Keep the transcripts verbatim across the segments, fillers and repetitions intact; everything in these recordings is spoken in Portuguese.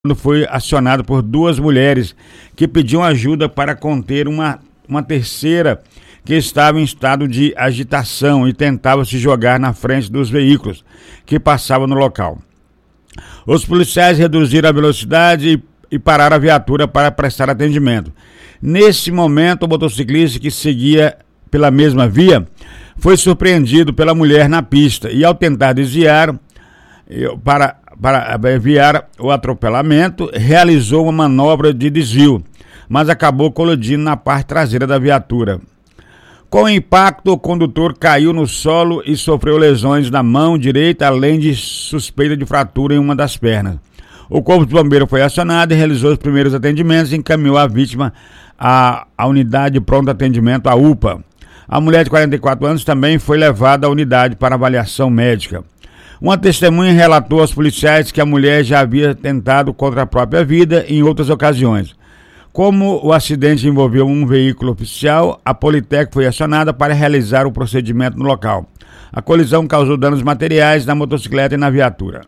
foi acionado por duas mulheres que pediam ajuda para conter uma, uma terceira que estava em estado de agitação e tentava se jogar na frente dos veículos que passavam no local. Os policiais reduziram a velocidade e, e pararam a viatura para prestar atendimento. Nesse momento, o motociclista que seguia pela mesma via foi surpreendido pela mulher na pista e, ao tentar desviar para Para evitar o atropelamento, realizou uma manobra de desvio, mas acabou colidindo na parte traseira da viatura. Com o impacto, o condutor caiu no solo e sofreu lesões na mão direita, além de suspeita de fratura em uma das pernas. O corpo de bombeiro foi acionado e realizou os primeiros atendimentos e encaminhou a vítima à, à unidade de pronto atendimento, a U P A. A mulher de quarenta e quatro anos também foi levada à unidade para avaliação médica. Uma testemunha relatou aos policiais que a mulher já havia tentado contra a própria vida em outras ocasiões. Como o acidente envolveu um veículo oficial, a Politec foi acionada para realizar o procedimento no local. A colisão causou danos materiais na motocicleta e na viatura.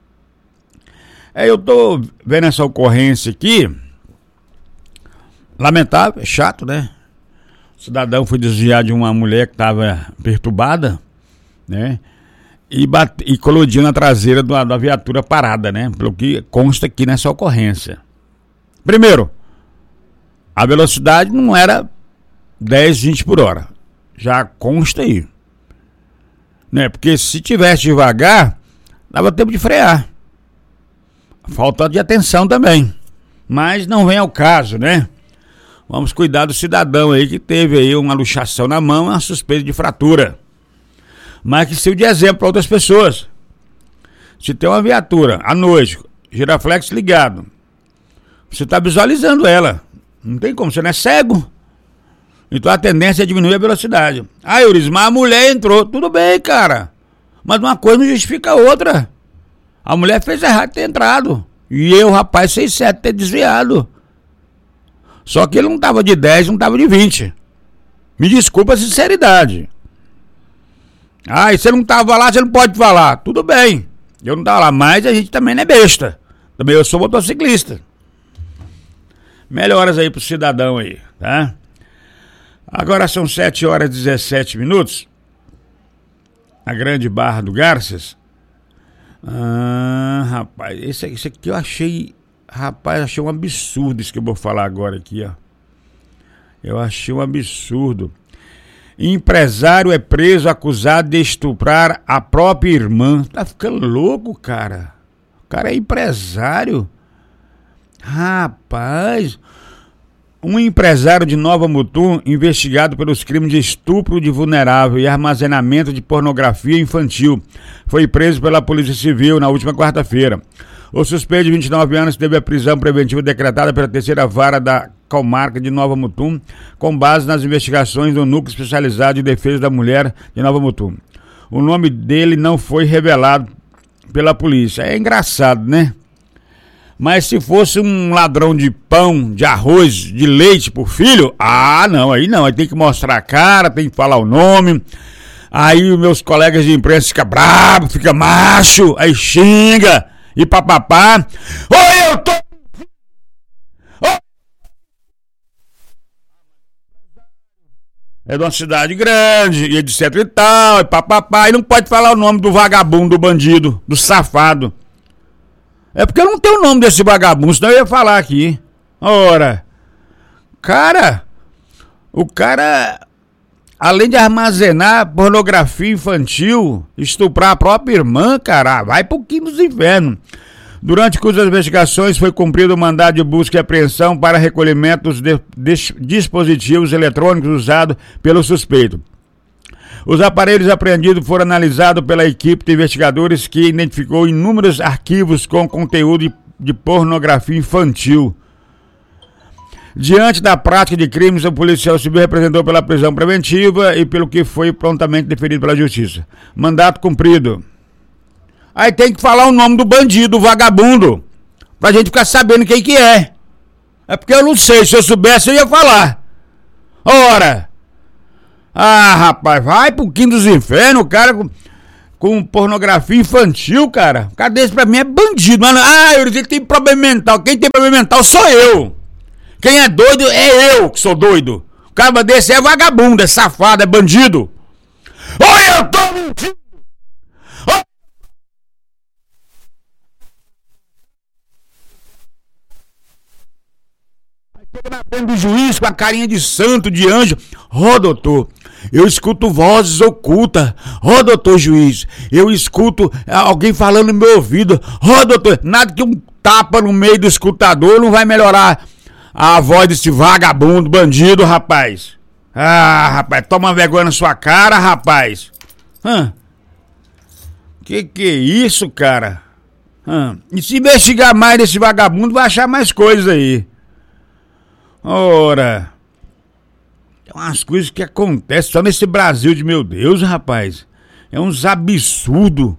É, eu tô vendo essa ocorrência aqui. Lamentável, chato, né? O cidadão foi desviar de uma mulher que estava perturbada, né? E, bate, e colidiu na traseira da, da viatura parada, né? Pelo que consta aqui nessa ocorrência. Primeiro, a velocidade não era dez, vinte por hora. Já consta aí. Né? Porque se tivesse devagar, dava tempo de frear. Falta de atenção também. Mas não vem ao caso, né? Vamos cuidar do cidadão aí que teve aí uma luxação na mão e uma suspeita de fratura. Mas que sirva de exemplo para outras pessoas. Se tem uma viatura à noite, giraflex ligado, você está visualizando ela. Não tem como, você não é cego. Então a tendência é diminuir a velocidade. Ah, Euris, mas a mulher entrou. Tudo bem, cara. Mas uma coisa não justifica a outra. A mulher fez errado ter entrado. E eu, rapaz, fez certo ter desviado. Só que ele não estava de dez, não estava de vinte. Me desculpa a sinceridade. Ah, e você não estava lá, você não pode falar. Tudo bem, eu não estava lá, mas a gente também não é besta. Também eu sou motociclista. Melhoras aí pro cidadão aí, tá? Agora são sete horas e dezessete minutos. A Grande Barra do Garças. Ah, rapaz, esse, esse aqui eu achei... Rapaz, achei um absurdo isso que eu vou falar agora aqui, ó. Eu achei um absurdo. Empresário é preso acusado de estuprar a própria irmã. Tá ficando louco, cara. O cara é empresário. Rapaz. Um empresário de Nova Mutum, investigado pelos crimes de estupro de vulnerável e armazenamento de pornografia infantil, foi preso pela Polícia Civil na última quarta-feira. O suspeito de vinte e nove anos teve a prisão preventiva decretada pela terceira vara da comarca de Nova Mutum, com base nas investigações do Núcleo Especializado de Defesa da Mulher de Nova Mutum. O nome dele não foi revelado pela polícia. É engraçado, né? Mas se fosse um ladrão de pão, de arroz, de leite por filho, ah, não, aí não, aí tem que mostrar a cara, tem que falar o nome. Aí os meus colegas de imprensa ficam bravos, ficam macho, aí xinga. E papapá. Oi, eu tô... Oh! É de uma cidade grande, e etc e tal, e papapá. E não pode falar o nome do vagabundo, do bandido, do safado. É porque eu não tenho o nome desse vagabundo, senão eu ia falar aqui. Ora, cara, o cara... Além de armazenar pornografia infantil, estuprar a própria irmã, cara, vai pro quinto dos infernos. Durante cujas investigações foi cumprido o mandado de busca e apreensão para recolhimento dos de, de, dispositivos eletrônicos usados pelo suspeito. Os aparelhos apreendidos foram analisados pela equipe de investigadores que identificou inúmeros arquivos com conteúdo de, de pornografia infantil. Diante da prática de crimes, o policial civil representou pela prisão preventiva e pelo que foi prontamente deferido pela justiça. Mandato cumprido. Aí tem que falar o nome do bandido, do vagabundo, pra gente ficar sabendo quem que é. É porque eu não sei, se eu soubesse eu ia falar. Ora! Ah, rapaz, vai pro quinto dos infernos, cara, com pornografia infantil, cara. O cara desse pra mim é bandido. Mano. Ah, ele tem problema mental. Quem tem problema mental sou eu. Quem é doido é eu que sou doido. O cara desse é vagabundo, é safado, é bandido. Olha, eu tô mentindo. Chega na frente do juiz com a carinha de santo, de anjo. Ó, oh, doutor, eu escuto vozes ocultas. Ó, oh, doutor juiz, eu escuto alguém falando no meu ouvido. Ó, oh, doutor, nada que um tapa no meio do escutador não vai melhorar a voz desse vagabundo, bandido, rapaz. Ah, rapaz, toma vergonha na sua cara, rapaz. Hã? Que que é isso, cara? Hã? E se investigar mais desse vagabundo, vai achar mais coisas aí. Ora, tem umas coisas que acontecem só nesse Brasil de meu Deus, rapaz. É uns absurdos.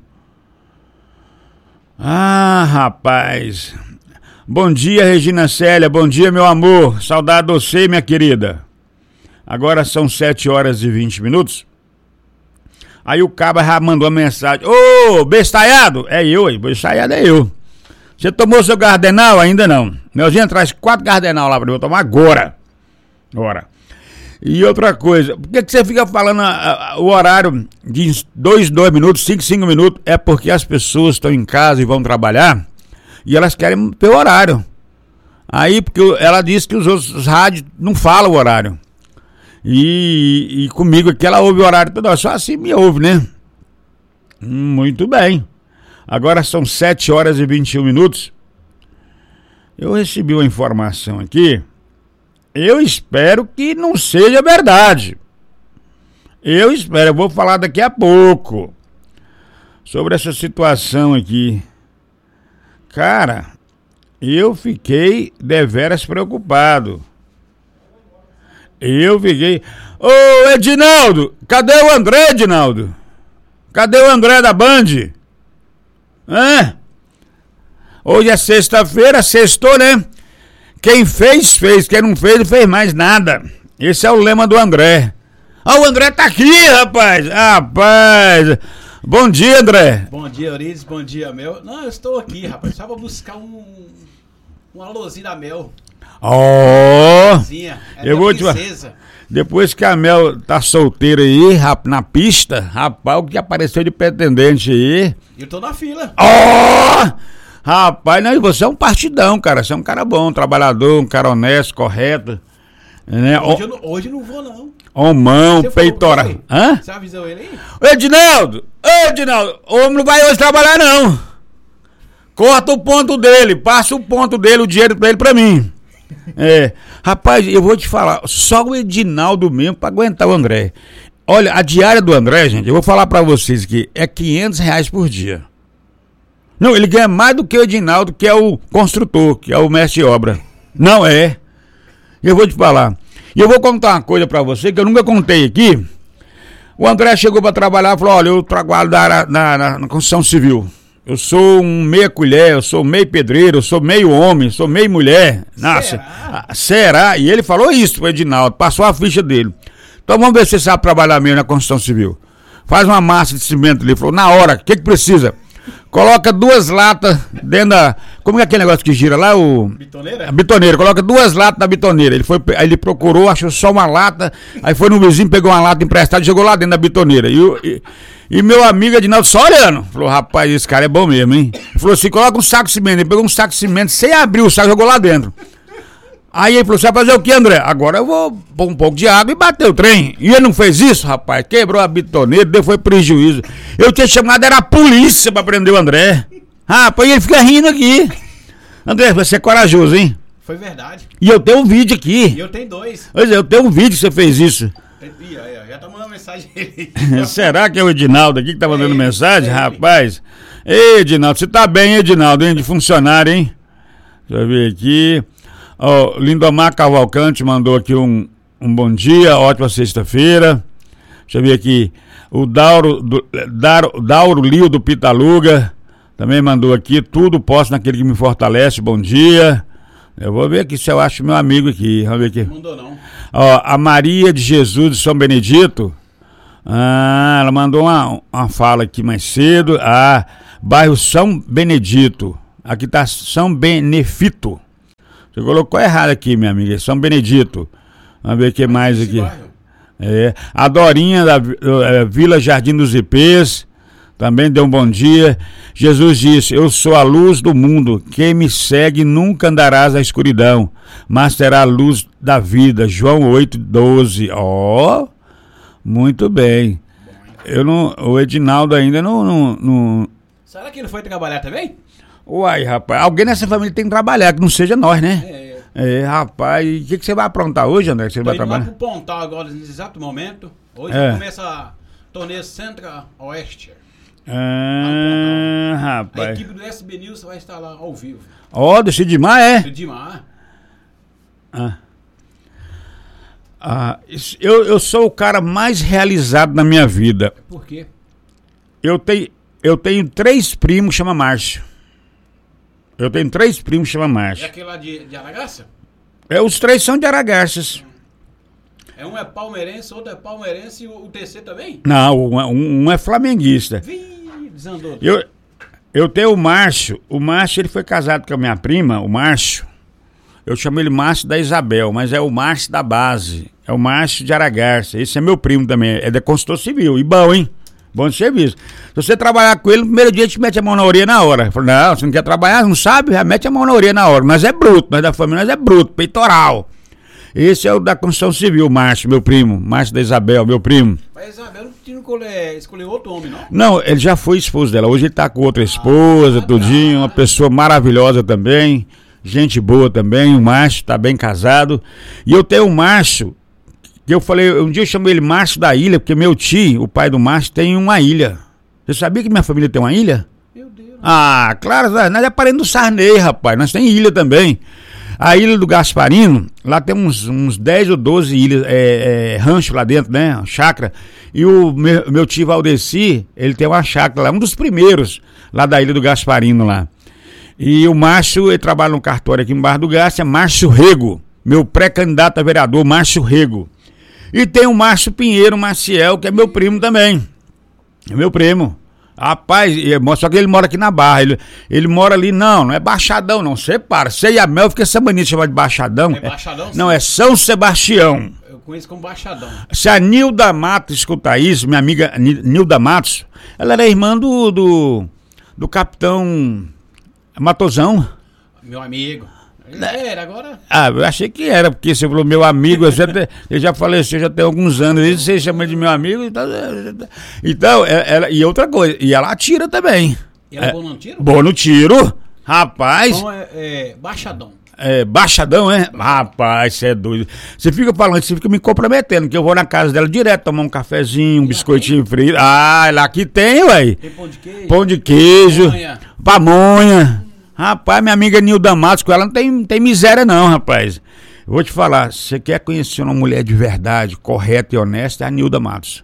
Ah, rapaz. Bom dia, Regina Célia. Bom dia, meu amor. Saudade de você, minha querida. Agora são sete horas e vinte minutos. Aí o cabo já mandou uma mensagem. Ô, oh, bestalhado. É eu aí, bestalhado é eu. Você tomou seu Gardenal? Ainda não. Melzinha traz quatro Gardenal lá pra eu tomar agora. Agora. E outra coisa, por que, que você fica falando a, a, o horário de dois, dois minutos, cinco, cinco minutos? É porque as pessoas estão em casa e vão trabalhar e elas querem ter o horário. Aí, porque ela disse que os outros rádios não falam o horário. E, e comigo aqui ela ouve o horário todo. Só assim me ouve, né? Muito bem. Agora são sete horas e vinte e um minutos. Eu recebi uma informação aqui. Eu espero que não seja verdade. Eu espero, eu vou falar daqui a pouco sobre essa situação aqui. Cara, eu fiquei deveras preocupado. Eu fiquei... Ô, Edinaldo, cadê o André, Edinaldo? Cadê o André da Band? Hã? Hoje é sexta-feira, sextou, né? Quem fez, fez. Quem não fez, não fez mais nada. Esse é o lema do André. Ah, o André tá aqui, rapaz. Rapaz. Bom dia, André. Bom dia, Eurides. Bom dia, Mel. Não, eu estou aqui, rapaz. Só pra buscar um... Um alôzinho da Mel. Ó. Oh, é eu vou te falar. Depois que a Mel tá solteira aí, na pista, rapaz, o que apareceu de pretendente aí. Eu tô na fila. Ó! Oh! Rapaz, não, você é um partidão, cara. Você é um cara bom, um trabalhador, um cara honesto, correto. Né? Hoje, eu não, hoje eu não vou, não. Homão, peitoral. Hã? Você avisou ele aí? Ô, Edinaldo! Ô, Edinaldo! O homem não vai hoje trabalhar, não. Corta o ponto dele, passa o ponto dele, o dinheiro pra ele pra mim. É, rapaz, eu vou te falar, só o Edinaldo mesmo pra aguentar o André. Olha, a diária do André, gente, eu vou falar pra vocês aqui, é quinhentos reais por dia. Não, ele ganha mais do que o Edinaldo, que é o construtor, que é o mestre de obra. Não é. Eu vou te falar. E eu vou contar uma coisa pra você que eu nunca contei aqui. O André chegou pra trabalhar e falou, olha, eu trabalho na, na, na, na construção civil. Eu sou um meia colher, eu sou meio pedreiro, eu sou meio homem, sou meio mulher. Nossa, será? será? E ele falou isso pro Edinaldo, passou a ficha dele. Então vamos ver se você sabe trabalhar mesmo na construção civil. Faz uma massa de cimento ali. Ele falou, na hora, o que que precisa? Coloca duas latas dentro da... Como é aquele negócio que gira lá? O... Bitoneira? A bitoneira. Coloca duas latas na bitoneira. Ele foi, aí ele procurou, achou só uma lata. Aí foi no vizinho, pegou uma lata emprestada e jogou lá dentro da bitoneira. E, e, e meu amigo Edinaldo só olhando. Falou, rapaz, esse cara é bom mesmo, hein? Ele falou assim, coloca um saco de cimento. Ele pegou um saco de cimento, sem abrir o saco, jogou lá dentro. Aí ele falou, você vai fazer o que, André? Agora eu vou pôr um pouco de água e bater o trem. E ele não fez isso, rapaz. Quebrou a bitoneira, deu foi prejuízo. Eu tinha chamado, era a polícia pra prender o André. Rapaz, ele fica rindo aqui. André, você é corajoso, hein? Foi verdade. E eu tenho um vídeo aqui. E eu tenho dois. Pois é, eu tenho um vídeo que você fez isso. Ih, aí, já tá mandando mensagem aí. Será que é o Edinaldo aqui que tá mandando é, mensagem? É, rapaz. É. Ei, Edinaldo, você tá bem, Edinaldo, hein? De funcionário, hein? Deixa eu ver aqui. Ó, oh, Lindomar Cavalcante mandou aqui um, um bom dia, ótima sexta-feira. Deixa eu ver aqui. O Dauro, do, Dauro, Dauro Lio do Pitaluga também mandou aqui. Tudo posso naquele que me fortalece, bom dia. Eu vou ver aqui se eu acho meu amigo aqui. Vamos ver aqui. Não mandou não. Ó, a Maria de Jesus de São Benedito Ah, ela mandou uma, uma fala aqui mais cedo. Ah, bairro São Benedito. Aqui tá São Benefito. Você colocou errado aqui, minha amiga. São Benedito. Vamos ver o que mais aqui. É, a Dorinha da uh, Vila Jardim dos Ipês também deu um bom dia. Jesus disse: eu sou a luz do mundo. Quem me segue nunca andarás na escuridão, mas terá a luz da vida. João oito, doze. Ó, oh, muito bem. Eu não, o Edinaldo ainda não, não, não... Será que ele foi trabalhar também? Uai, rapaz, alguém nessa família tem que trabalhar, que não seja nós, né? É. É, rapaz, e o que, que você vai aprontar hoje, André? Que você Tô vai indo trabalhar? lá pro Pontal agora, nesse exato momento. Hoje É. começa a torneio Centro-Oeste. Ah, A rapaz. equipe do S B News vai estar lá ao vivo. Ó, oh, do Sidmar, é? Sidmar. Ah. Ah, isso- eu, eu sou o cara mais realizado na minha vida. Por quê? Eu tenho, eu tenho três primos que chama Márcio. Eu tenho três primos que chama É Márcio. aquele lá de, de Aragaça? É, os três são de Aragarças. É um é palmeirense, outro é palmeirense e o, o terceiro também? Não, um, é- um, um é flamenguista. Vih, desandou. Eu, eu tenho o Márcio. O Márcio, ele foi casado com a minha prima, o Márcio. Eu chamo ele Márcio da Isabel, mas é o Márcio da base. É o Márcio de Aragarça. Esse é meu primo também. É da construção civil. E bom, hein? Bom de serviço. Se você trabalhar com ele, no primeiro dia a gente mete a mão na orelha na hora. Eu falo, não, você não quer trabalhar, não sabe? Já mete a mão na orelha na hora. Nós é bruto, nós da família, nós é bruto, peitoral. Esse é o da construção civil, Márcio, meu primo. Márcio da Isabel, meu primo. Mas Isabel não tinha escolher, escolher outro homem, não? Não, ele já foi esposo dela. Hoje ele tá com outra esposa, Ah, tudinho. tá. Uma pessoa maravilhosa também. Gente boa também. O Márcio tá bem casado. E eu tenho um Márcio, que eu falei, um dia eu chamei ele Márcio da Ilha, porque meu tio, o pai do Márcio, tem uma ilha. Você sabia que minha família tem uma ilha? Meu Deus. Ah, claro, nós é parente do Sarney, rapaz. Nós tem ilha também. A ilha do Gasparino, lá tem uns, uns dez ou doze ilhas, é, é, rancho lá dentro, né? Chácara. E o meu, meu tio Valdeci, ele tem uma chácara lá, um dos primeiros lá da ilha do Gasparino lá. E o Márcio, ele trabalha no cartório aqui em Barra do Garça, é Márcio Rego, meu pré-candidato a vereador, Márcio Rego. E tem o Márcio Pinheiro Maciel, que é meu primo também. É meu primo. Rapaz, só que ele mora aqui na Barra. Ele, ele mora ali, não, não é Baixadão, não. Você para. Você e a Mel fica essa mania de chamar de Baixadão. É Baixadão? Não, é São Sebastião. Eu conheço como Baixadão. Se a Nilda Matos escutar isso, minha amiga Ni- Nilda Matos, ela era irmã do, do, do capitão Matosão. Meu amigo. Ele era, agora. Ah, eu achei que era, porque você falou meu amigo, eu já, te- eu já faleceu, já tem alguns anos, e você chama de meu amigo, então, então é- ela, e outra coisa, e ela atira também. E ela é É, bom no tiro? Bom no tiro, rapaz, Então é, é Baixadão. é, baixadão, é? Rapaz, você é doido. Você fica falando, você fica me comprometendo, que eu vou na casa dela direto tomar um cafezinho, um biscoitinho frio. Ah, lá aqui tem, ué. Tem pão de queijo? Pão de queijo, Pamonha. pamonha. Rapaz, minha amiga Nilda Matos, com ela não tem, tem miséria não, rapaz. Eu vou te falar, se você quer conhecer uma mulher de verdade, correta e honesta, é a Nilda Matos.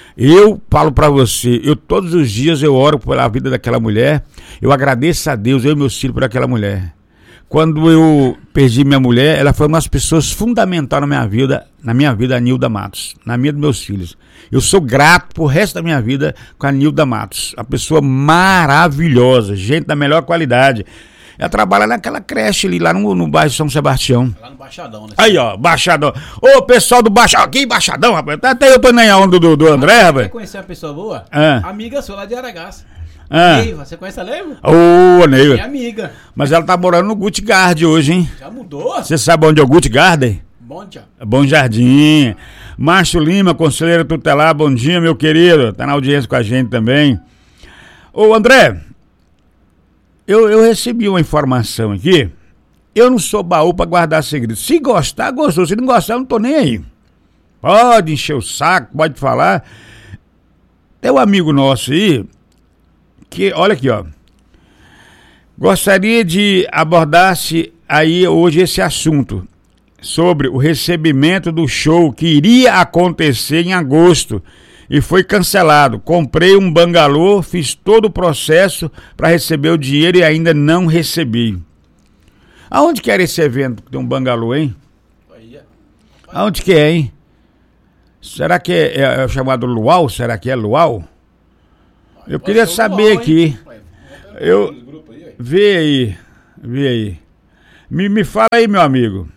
Eu falo pra você, eu todos os dias eu oro pela vida daquela mulher, eu agradeço a Deus, eu e meus filhos, por aquela mulher. Quando eu perdi minha mulher, ela foi uma das pessoas fundamentais na minha vida, na minha vida, a Nilda Matos, na minha dos meus filhos. Eu sou grato pro resto da minha vida com a Nilda Matos, uma pessoa maravilhosa, gente da melhor qualidade. Ela trabalha naquela creche ali, lá no, no bairro São Sebastião. Lá no Baixadão, né? Aí, ó, Baixadão. Ô, pessoal do Baixadão, aqui, Baixadão, rapaz. Até eu tô nem a onda do, do André, Quer rapaz. conhecer uma pessoa boa? Ah. Amiga sua lá de Aragaça. Ah. Neiva, você conhece a Neiva? Ô, Minha Neiva. amiga. Mas ela tá morando no Gutgard hoje, hein? Já mudou? Você sabe onde é o Gutgard? Bom dia. Bom Jardim. Márcio Lima, conselheiro tutelar, bom dia, meu querido. Tá na audiência com a gente também. Ô, André, eu, eu recebi uma informação aqui. Eu não sou baú pra guardar segredo. Se gostar, gostou. Se não gostar, eu não tô nem aí. Pode encher o saco, pode falar. Tem um amigo nosso aí, que, olha aqui, ó. Gostaria de abordar-se aí hoje esse assunto sobre o recebimento do show que iria acontecer em agosto e foi cancelado. Comprei um bangalô, fiz todo o processo para receber o dinheiro e ainda não recebi. Aonde que era esse evento que tem um bangalô, hein? Aí, Aonde que é, hein? Será que é, é, é chamado Luau? Será que é Luau? Eu queria saber Luau, aqui. Eu... Vê aí, vê aí. Me, me fala aí, meu amigo.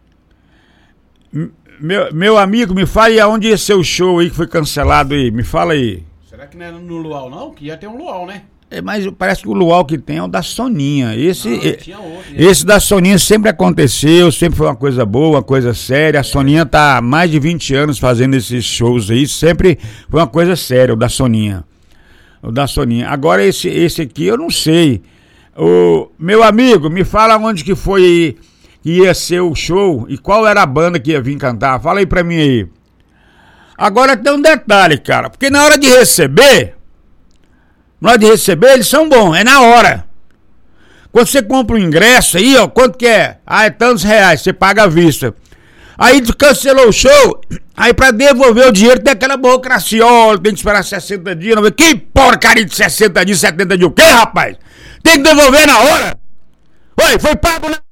Meu, meu amigo, me fala aí aonde ia ser o show aí que foi cancelado aí. Me fala aí. Será que não é no Luau, não? Que ia ter um Luau, né? É, mas parece que o Luau que tem é o da Soninha. Esse, não, é, tinha outro, esse da Soninha sempre aconteceu, sempre foi uma coisa boa, uma coisa séria. A Soninha tá há mais de vinte anos fazendo esses shows aí, sempre foi uma coisa séria, o da Soninha. O da Soninha. Agora esse, esse aqui eu não sei. O meu amigo, me fala onde que foi que ia ser o show e qual era a banda que ia vir cantar. Fala aí pra mim aí. Agora tem um detalhe, cara, porque na hora de receber, na hora de receber eles são bons, é na hora. Quando você compra um ingresso aí, ó, quanto que é? Ah, é tantos reais, você paga à vista. Aí tu cancelou o show, aí pra devolver o dinheiro tem aquela burocracia, ó, tem que esperar sessenta dias, não vê. Que porcaria de sessenta dias, setenta dias, o quê, rapaz? Tem que devolver na hora. Oi, foi pago na